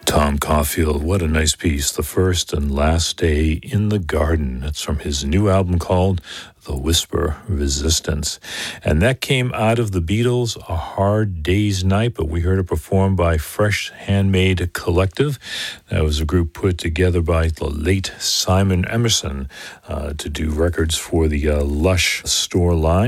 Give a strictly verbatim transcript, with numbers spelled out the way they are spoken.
Tom Caulfield, what a nice piece. The First and Last Day in the Garden. That's from his new album called The Whisper Resistance. And that came out of the Beatles' A Hard Day's Night, but we heard it performed by Fresh Handmade Collective. That was a group put together by the late Simon Emerson uh, to do records for the uh, Lush store line.